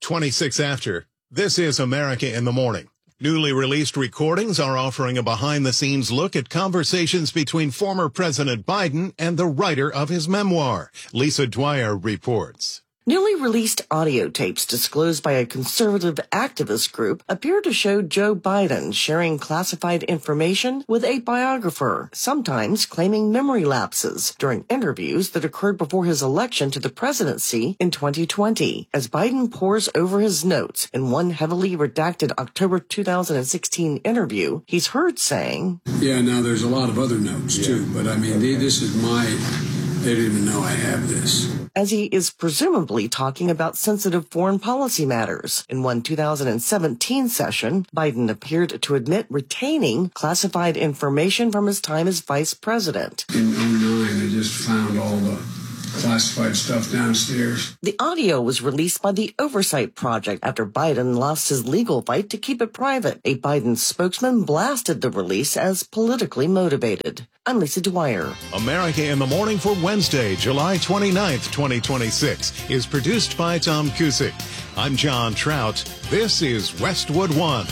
26 after. This is America in the Morning. Newly released recordings are offering a behind-the-scenes look at conversations between former President Biden and the writer of his memoir. Lisa Dwyer reports. Newly released audio tapes disclosed by a conservative activist group appear to show Joe Biden sharing classified information with a biographer, sometimes claiming memory lapses during interviews that occurred before his election to the presidency in 2020. As Biden pores over his notes in one heavily redacted October 2016 interview, he's heard saying, "Yeah, now there's a lot of other notes too, but I mean, this is they didn't even know I have this." As he is presumably talking about sensitive foreign policy matters. In one 2017 session, Biden appeared to admit retaining classified information from his time as vice president. In 2009, I just found all the classified stuff downstairs. The audio was released by the Oversight Project after Biden lost his legal fight to keep it private. A Biden spokesman blasted the release as politically motivated. I'm Lisa Dwyer. America in the Morning for Wednesday, July 29th, 2026 is produced by Tom Cusick. I'm John Trout. This is Westwood One.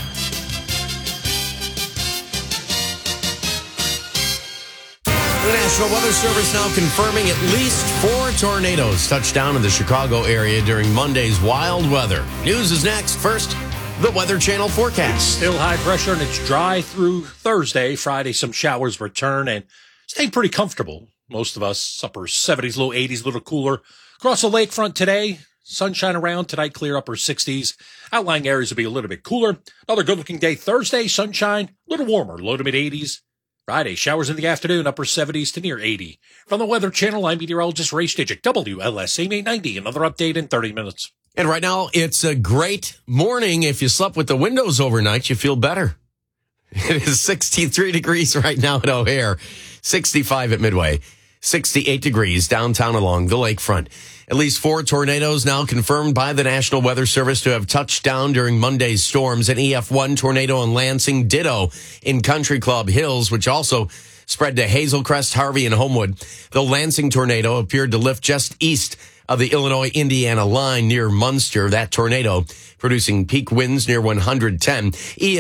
The National Weather Service now confirming at least 4 tornadoes touched down in the Chicago area during Monday's wild weather. News is next. First, the Weather Channel forecast. Still high pressure, and it's dry through Thursday. Friday, some showers return and stay pretty comfortable. Most of us upper 70s, low 80s, a little cooler. Across the lakefront today, sunshine around. Tonight, clear upper 60s. Outlying areas will be a little bit cooler. Another good-looking day Thursday, sunshine, a little warmer, low to mid-80s. Friday, showers in the afternoon, upper 70s to near 80. From the Weather Channel, I'm meteorologist Ray Stidgick, WLS AM 890. Another update in 30 minutes. And right now, it's a great morning. If you slept with the windows overnight, you feel better. It is 63 degrees right now at O'Hare, 65 at Midway, 68 degrees downtown along the lakefront. At least 4 tornadoes now confirmed by the National Weather Service to have touched down during Monday's storms. An EF1 tornado in Lansing, ditto in Country Club Hills, which also spread to Hazel Crest, Harvey, and Homewood. The Lansing tornado appeared to lift just east of the Illinois-Indiana line near Munster. That tornado producing peak winds near 110.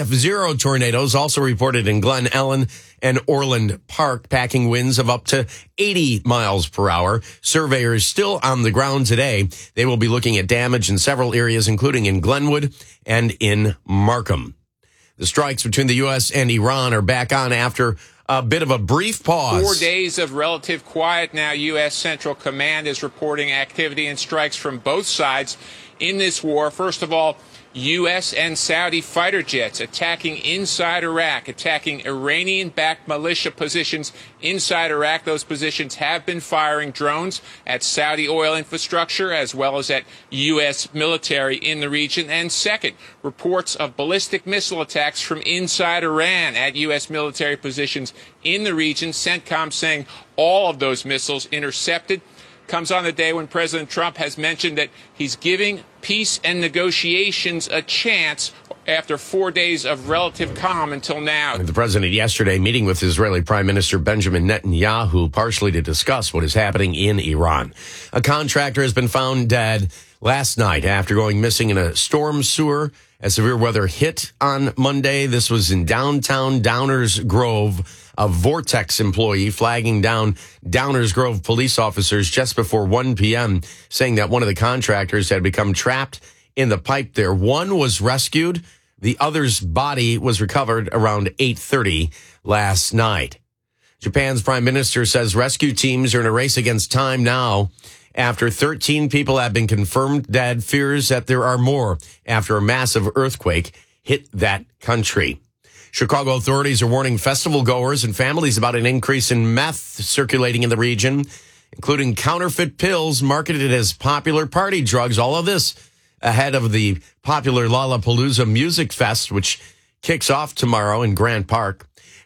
EF0 tornadoes also reported in Glen Ellen and Orland Park, packing winds of up to 80 miles per hour. Surveyors still on the ground today. They will be looking at damage in several areas, including in Glenwood and in Markham. The strikes between the U.S. and Iran are back on after a bit of a brief pause. 4 days of relative quiet now. U.S. Central Command is reporting activity and strikes from both sides in this war. First of all, U.S. and Saudi fighter jets attacking inside Iraq, attacking Iranian-backed militia positions inside Iraq. Those positions have been firing drones at Saudi oil infrastructure as well as at U.S. military in the region. And second, reports of ballistic missile attacks from inside Iran at U.S. military positions in the region. CENTCOM saying all of those missiles intercepted. Comes on the day when President Trump has mentioned that he's giving peace and negotiations a chance after 4 days of relative calm until now. The president yesterday meeting with Israeli Prime Minister Benjamin Netanyahu partially to discuss what is happening in Iran. A contractor has been found dead last night after going missing in a storm sewer as severe weather hit on Monday. This was in downtown Downers Grove. A Vortex employee flagging down Downers Grove police officers just before 1 p.m., saying that one of the contractors had become trapped in the pipe there. One was rescued. The other's body was recovered around 8:30 last night. Japan's prime minister says rescue teams are in a race against time now. After 13 people have been confirmed dead, fears that there are more after a massive earthquake hit that country. Chicago authorities are warning festival goers and families about an increase in meth circulating in the region, including counterfeit pills marketed as popular party drugs. All of this ahead of the popular Lollapalooza Music Fest, which kicks off tomorrow in Grant Park.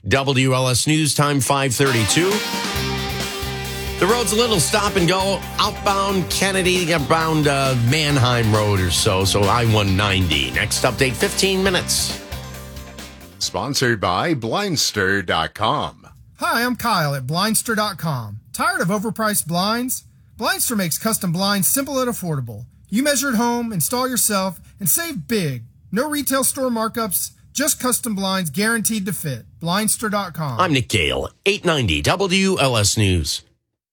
WLS News Time 5:32. The road's a little stop and go outbound Kennedy, around Manheim Road or so I-190. Next update, 15 minutes. Sponsored by Blindster.com. Hi, I'm Kyle at Blindster.com. Tired of overpriced blinds? Blindster makes custom blinds simple and affordable. You measure at home, install yourself, and save big. No retail store markups, just custom blinds guaranteed to fit. Blindster.com. I'm Nick Gale, 890 WLS News.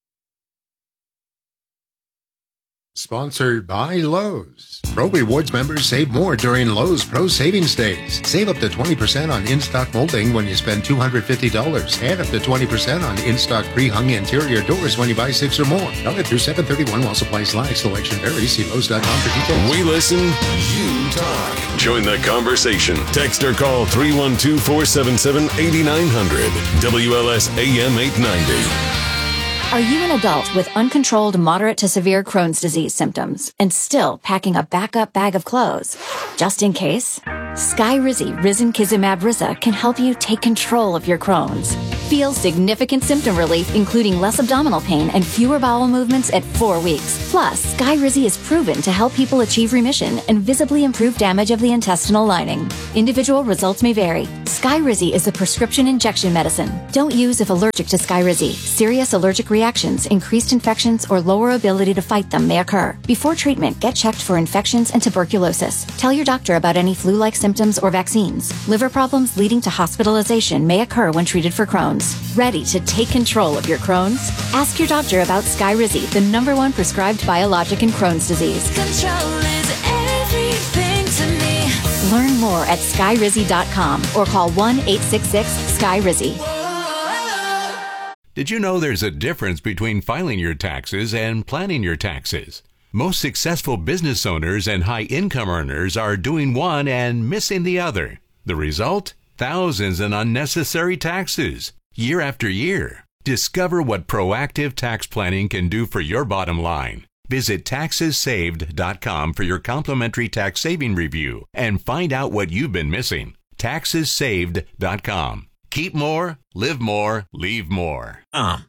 Sponsored by Lowe's. Pro Rewards members save more during Lowe's Pro Savings Days. Save up to 20% on in-stock molding when you spend $250 and up to 20% on in-stock pre-hung interior doors when you buy 6 or more. Valid through 7/31 while supplies last. Selection varies. See Lowe's.com for details. We listen, you talk. Join the conversation. Text or call 312-477-8900. WLS AM 890. Are you an adult with uncontrolled moderate to severe Crohn's disease symptoms and still packing a backup bag of clothes? Just in case? Skyrizi Risankizumab Riza can help you take control of your Crohn's. Feel significant symptom relief, including less abdominal pain and fewer bowel movements at 4 weeks. Plus, Skyrizi is proven to help people achieve remission and visibly improve damage of the intestinal lining. Individual results may vary. Skyrizi is a prescription injection medicine. Don't use if allergic to Skyrizi. Serious allergic reactions, increased infections, or lower ability to fight them may occur. Before treatment, get checked for infections and tuberculosis. Tell your doctor about any flu-like symptoms or vaccines. Liver problems leading to hospitalization may occur when treated for Crohn's. Ready to take control of your Crohn's? Ask your doctor about Skyrizi, the #1 prescribed biologic in Crohn's disease. Control is everything to me. Learn more at Skyrizi.com or call 1-866-SKYRIZI. Did you know there's a difference between filing your taxes and planning your taxes? Most successful business owners and high-income earners are doing one and missing the other. The result? Thousands in unnecessary taxes, year after year. Discover what proactive tax planning can do for your bottom line. Visit TaxesSaved.com for your complimentary tax saving review and find out what you've been missing. TaxesSaved.com. Keep more, live more, leave more.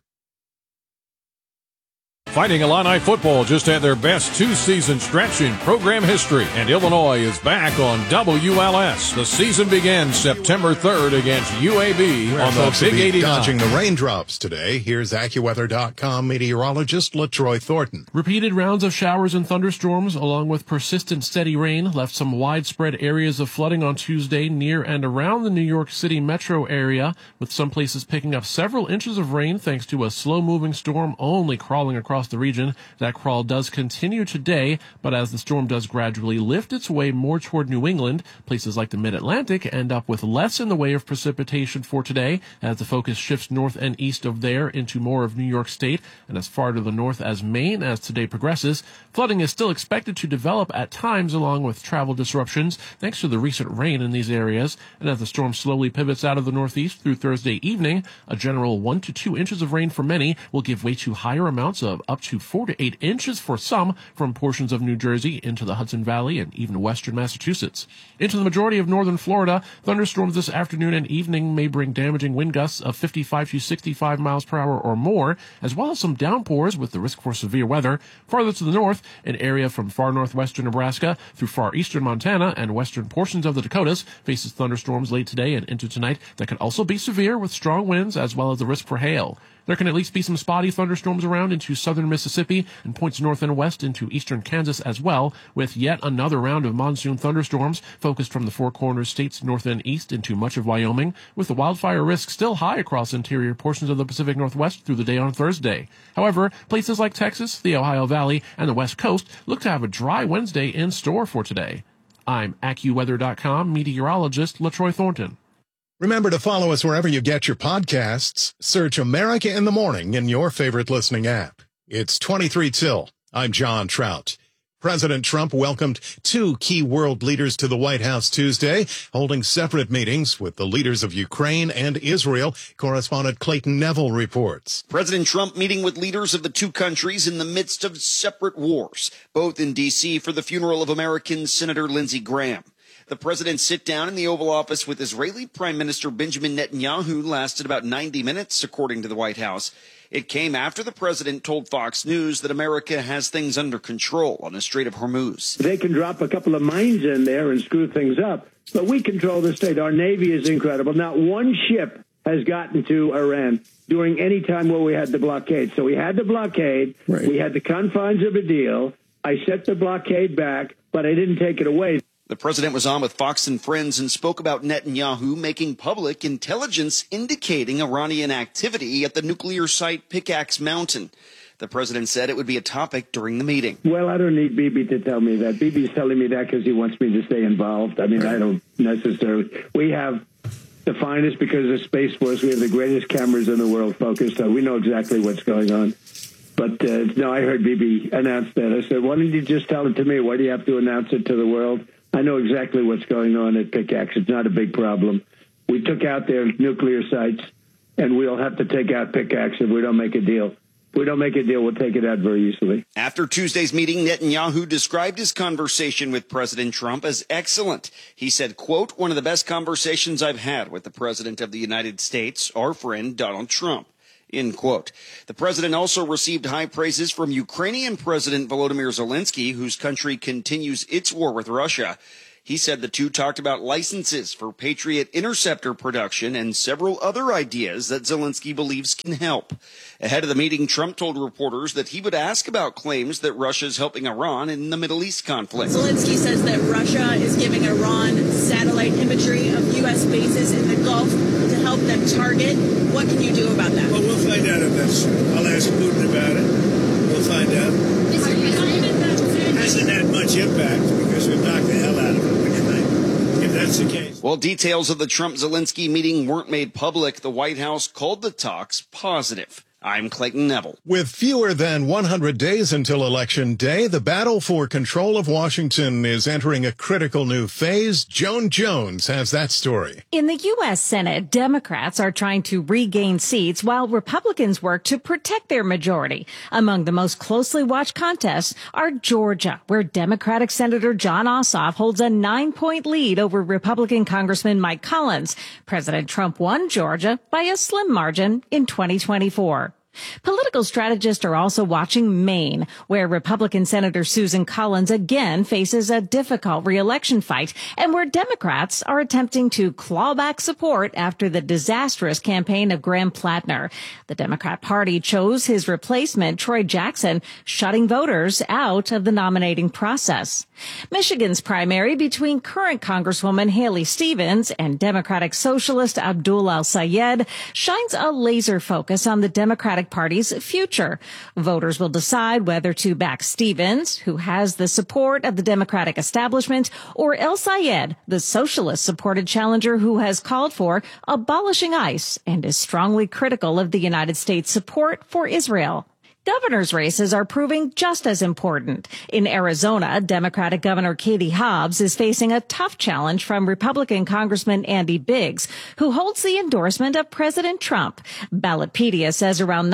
Fighting Illini football just had their best 2-season stretch in program history, and Illinois is back on WLS. The season begins September 3rd against UAB on the Big 89. Dodging the raindrops today. Here's AccuWeather.com meteorologist LaTroy Thornton. Repeated rounds of showers and thunderstorms, along with persistent steady rain, left some widespread areas of flooding on Tuesday near and around the New York City metro area, with some places picking up several inches of rain thanks to a slow-moving storm only crawling across the region. That crawl does continue today, but as the storm does gradually lift its way more toward New England, places like the Mid-Atlantic end up with less in the way of precipitation for today, as the focus shifts north and east of there into more of New York State and as far to the north as Maine as today progresses. Flooding is still expected to develop at times along with travel disruptions thanks to the recent rain in these areas, and as the storm slowly pivots out of the northeast through Thursday evening, a general 1 to 2 inches of rain for many will give way to higher amounts of up to 4 to 8 inches for some from portions of New Jersey into the Hudson Valley and even western Massachusetts. Into the majority of northern Florida, thunderstorms this afternoon and evening may bring damaging wind gusts of 55 to 65 miles per hour or more, as well as some downpours with the risk for severe weather. Farther to the north, an area from far northwestern Nebraska through far eastern Montana and western portions of the Dakotas faces thunderstorms late today and into tonight that could also be severe with strong winds as well as the risk for hail. There can at least be some spotty thunderstorms around into southern Mississippi and points north and west into eastern Kansas as well, with yet another round of monsoon thunderstorms focused from the Four Corners states north and east into much of Wyoming, with the wildfire risk still high across interior portions of the Pacific Northwest through the day on Thursday. However, places like Texas, the Ohio Valley, and the West Coast look to have a dry Wednesday in store for today. I'm AccuWeather.com meteorologist LaTroy Thornton. Remember to follow us wherever you get your podcasts. Search America in the Morning in your favorite listening app. It's 23 till. I'm John Trout. President Trump welcomed 2 key world leaders to the White House Tuesday, holding separate meetings with the leaders of Ukraine and Israel. Correspondent Clayton Neville reports. President Trump meeting with leaders of the 2 countries in the midst of separate wars, both in D.C. for the funeral of American Senator Lindsey Graham. The president's sit-down in the Oval Office with Israeli Prime Minister Benjamin Netanyahu lasted about 90 minutes, according to the White House. It came after the president told Fox News that America has things under control on the Strait of Hormuz. They can drop a couple of mines in there and screw things up, but we control the strait. Our Navy is incredible. Not one ship has gotten to Iran during any time where we had the blockade. So we had the blockade. Right. We had the confines of a deal. I set the blockade back, but I didn't take it away. The president was on with Fox and Friends and spoke about Netanyahu making public intelligence indicating Iranian activity at the nuclear site Pickaxe Mountain. The president said it would be a topic during the meeting. Well, I don't need Bibi to tell me that. Bibi's telling me that because he wants me to stay involved. I mean, I don't necessarily. We have the finest, because of Space Force, we have the greatest cameras in the world focused on. We know exactly what's going on. But no, I heard Bibi announce that. I said, why don't you just tell it to me? Why do you have to announce it to the world? I know exactly what's going on at Pickaxe. It's not a big problem. We took out their nuclear sites, and we'll have to take out Pickaxe if we don't make a deal. If we don't make a deal, we'll take it out very easily. After Tuesday's meeting, Netanyahu described his conversation with President Trump as excellent. He said, quote, one of the best conversations I've had with the president of the United States, our friend Donald Trump. End quote. The president also received high praises from Ukrainian President Volodymyr Zelensky, whose country continues its war with Russia. He said the two talked about licenses for Patriot interceptor production and several other ideas that Zelensky believes can help. Ahead of the meeting, Trump told reporters that he would ask about claims that Russia is helping Iran in the Middle East conflict. Zelensky says that Russia is giving Iran satellite imagery of U.S. bases in the Gulf to help them target. What can you do about that? Well, we'll find out if that's true. I'll ask Putin about it. We'll find out. Hasn't had much impact because we've knocked the hell out of it. If that's the case. While details of the Trump-Zelensky meeting weren't made public, the White House called the talks positive. I'm Clayton Neville. With fewer than 100 days until Election Day, the battle for control of Washington is entering a critical new phase. Joan Jones has that story. In the U.S. Senate, Democrats are trying to regain seats while Republicans work to protect their majority. Among the most closely watched contests are Georgia, where Democratic Senator Jon Ossoff holds a 9-point lead over Republican Congressman Mike Collins. President Trump won Georgia by a slim margin in 2024. Political strategists are also watching Maine, where Republican Senator Susan Collins again faces a difficult re-election fight, and where Democrats are attempting to claw back support after the disastrous campaign of Graham Plattner. The Democrat Party chose his replacement, Troy Jackson, shutting voters out of the nominating process. Michigan's primary between current Congresswoman Haley Stevens and Democratic Socialist Abdul El-Sayed shines a laser focus on the Democratic Party's future. Voters will decide whether to back Stevens, who has the support of the Democratic establishment, or El-Sayed, the socialist-supported challenger who has called for abolishing ICE and is strongly critical of the United States' support for Israel. Governor's races are proving just as important. In Arizona, Democratic Governor Katie Hobbs is facing a tough challenge from Republican Congressman Andy Biggs, who holds the endorsement of President Trump. Ballotpedia says around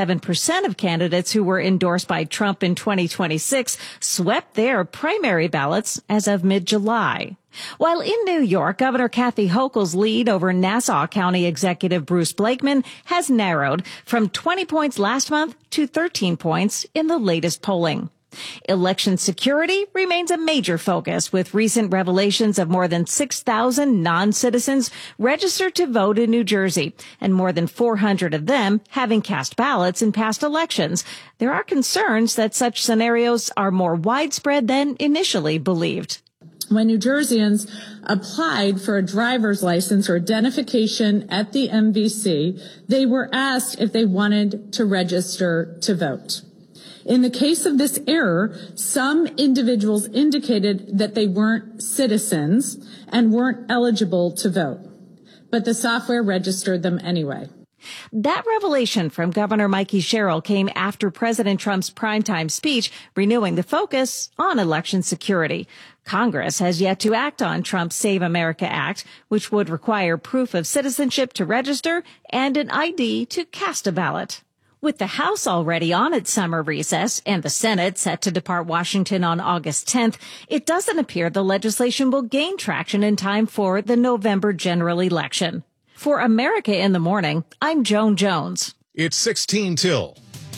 97% of candidates who were endorsed by Trump in 2026 swept their primary ballots as of mid-July. While in New York, Governor Kathy Hochul's lead over Nassau County Executive Bruce Blakeman has narrowed from 20 points last month to 13 points in the latest polling. Election security remains a major focus, with recent revelations of more than 6,000 non-citizens registered to vote in New Jersey, and more than 400 of them having cast ballots in past elections. There are concerns that such scenarios are more widespread than initially believed. When New Jerseyans applied for a driver's license or identification at the MVC, they were asked if they wanted to register to vote. In the case of this error, some individuals indicated that they weren't citizens and weren't eligible to vote, but the software registered them anyway. That revelation from Governor Mikey Sherrill came after President Trump's primetime speech renewing the focus on election security. Congress has yet to act on Trump's Save America Act, which would require proof of citizenship to register and an ID to cast a ballot. With the House already on its summer recess and the Senate set to depart Washington on August 10th, it doesn't appear the legislation will gain traction in time for the November general election. For America in the Morning, I'm Joan Jones. It's 16 till.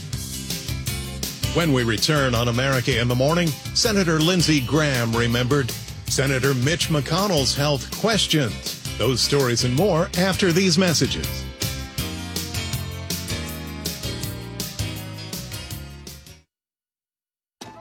When we return on America in the Morning, Senator Lindsey Graham remembered Senator Mitch McConnell's health questions. Those stories and more after these messages.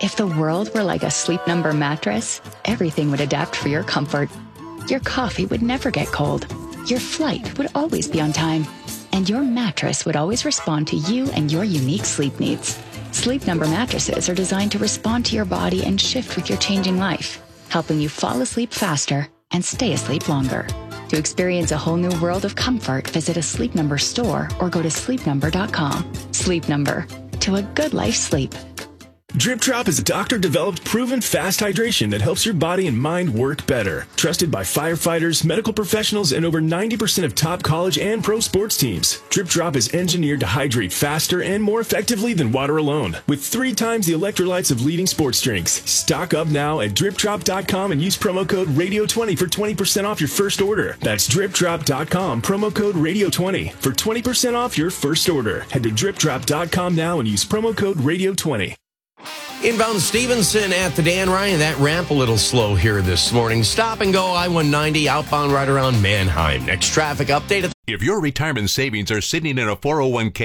If the world were like a Sleep Number mattress, everything would adapt for your comfort. Your coffee would never get cold. Your flight would always be on time. And your mattress would always respond to you and your unique sleep needs. Sleep Number mattresses are designed to respond to your body and shift with your changing life, helping you fall asleep faster and stay asleep longer. To experience a whole new world of comfort, visit a Sleep Number store or go to sleepnumber.com. Sleep Number. To a good life sleep. Drip Drop is a doctor-developed, proven fast hydration that helps your body and mind work better. Trusted by firefighters, medical professionals, and over 90% of top college and pro sports teams. Drip Drop is engineered to hydrate faster and more effectively than water alone, with 3 times the electrolytes of leading sports drinks. Stock up now at dripdrop.com and use promo code RADIO20 for 20% off your first order. That's dripdrop.com, promo code RADIO20 for 20% off your first order. Head to dripdrop.com now and use promo code RADIO20. Inbound Stevenson at the Dan Ryan. That ramp a little slow here this morning. Stop and go I-190 outbound right around Mannheim. Next traffic update. If your retirement savings are sitting in a 401k